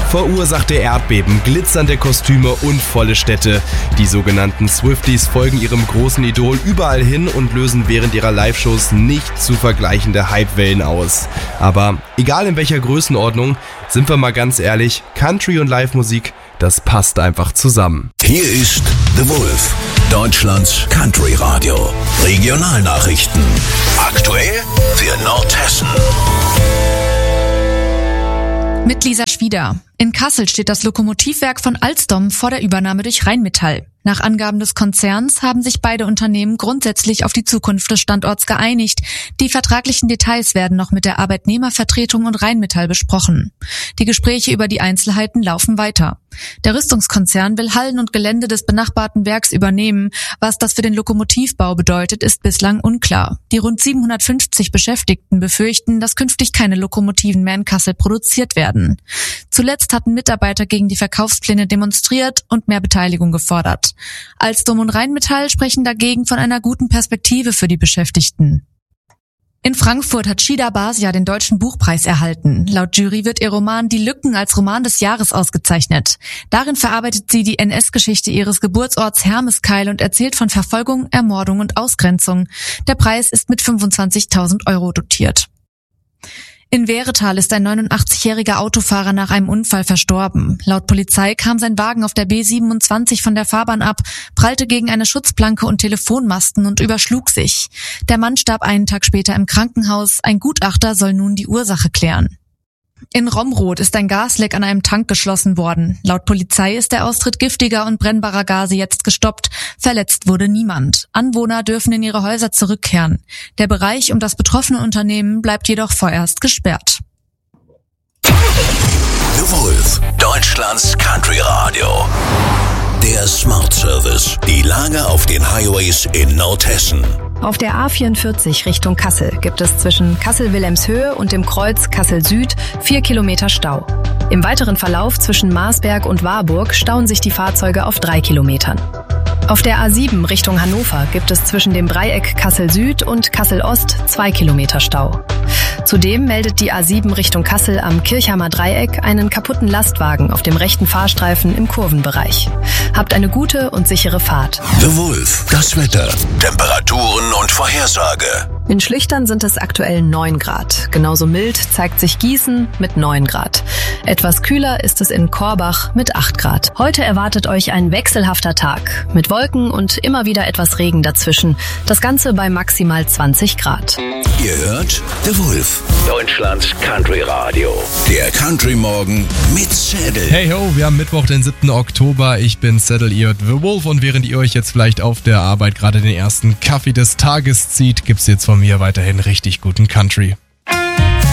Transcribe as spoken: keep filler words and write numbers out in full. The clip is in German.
Verursachte Erdbeben, glitzernde Kostüme und volle Städte. Die sogenannten Swifties folgen ihrem großen Idol überall hin und lösen während ihrer Live-Shows nicht zu vergleichende Hypewellen aus. Aber egal in welcher Größenordnung, sind wir mal ganz ehrlich, Country und Live-Musik, das passt einfach zusammen. Hier ist The Wolf, Deutschlands Country-Radio. Regionalnachrichten. Aktuell für Nordhessen. Mit Lisa Schwieder. In Kassel steht das Lokomotivwerk von Alstom vor der Übernahme durch Rheinmetall. Nach Angaben des Konzerns haben sich beide Unternehmen grundsätzlich auf die Zukunft des Standorts geeinigt. Die vertraglichen Details werden noch mit der Arbeitnehmervertretung und Rheinmetall besprochen. Die Gespräche über die Einzelheiten laufen weiter. Der Rüstungskonzern will Hallen und Gelände des benachbarten Werks übernehmen. Was das für den Lokomotivbau bedeutet, ist bislang unklar. Die rund siebenhundertfünfzig Beschäftigten befürchten, dass künftig keine Lokomotiven mehr in Kassel produziert werden. Zuletzt hatten Mitarbeiter gegen die Verkaufspläne demonstriert und mehr Beteiligung gefordert. Alstom und Rheinmetall sprechen dagegen von einer guten Perspektive für die Beschäftigten. In Frankfurt hat Shida Basia den Deutschen Buchpreis erhalten. Laut Jury wird ihr Roman Die Lücken als Roman des Jahres ausgezeichnet. Darin verarbeitet sie die N S-Geschichte ihres Geburtsorts Hermeskeil und erzählt von Verfolgung, Ermordung und Ausgrenzung. Der Preis ist mit fünfundzwanzigtausend Euro dotiert. In Wehretal ist ein neunundachtzigjähriger Autofahrer nach einem Unfall verstorben. Laut Polizei kam sein Wagen auf der B siebenundzwanzig von der Fahrbahn ab, prallte gegen eine Schutzplanke und Telefonmasten und überschlug sich. Der Mann starb einen Tag später im Krankenhaus. Ein Gutachter soll nun die Ursache klären. In Romrod ist ein Gasleck an einem Tank geschlossen worden. Laut Polizei ist der Austritt giftiger und brennbarer Gase jetzt gestoppt. Verletzt wurde niemand. Anwohner dürfen in ihre Häuser zurückkehren. Der Bereich um das betroffene Unternehmen bleibt jedoch vorerst gesperrt. The Wolf, Deutschlands Country Radio. Der Smart Service. Die Lage auf den Highways in Nordhessen. Auf der A vierundvierzig Richtung Kassel gibt es zwischen Kassel-Wilhelmshöhe und dem Kreuz Kassel-Süd vier Kilometer Stau. Im weiteren Verlauf zwischen Marsberg und Warburg stauen sich die Fahrzeuge auf drei Kilometern. Auf der A sieben Richtung Hannover gibt es zwischen dem Dreieck Kassel-Süd und Kassel-Ost zwei Kilometer Stau. Zudem meldet die A sieben Richtung Kassel am Kirchheimer Dreieck einen kaputten Lastwagen auf dem rechten Fahrstreifen im Kurvenbereich. Habt eine gute und sichere Fahrt. The Wolf, das Wetter, Temperaturen und Vorhersage. In Schlüchtern sind es aktuell neun Grad. Genauso mild zeigt sich Gießen mit neun Grad. Etwas kühler ist es in Korbach mit acht Grad. Heute erwartet euch ein wechselhafter Tag mit Wolken und immer wieder etwas Regen dazwischen. Das Ganze bei maximal zwanzig Grad. Ihr hört The Wolf, Deutschlands Country Radio. Der Country Morgen mit Saddle. Hey ho, wir haben Mittwoch, den siebten Oktober. Ich bin Saddle, ihr hört The Wolf und während ihr euch jetzt vielleicht auf der Arbeit gerade den ersten Kaffee des Tages zieht, gibt's jetzt von mir weiterhin richtig guten Country.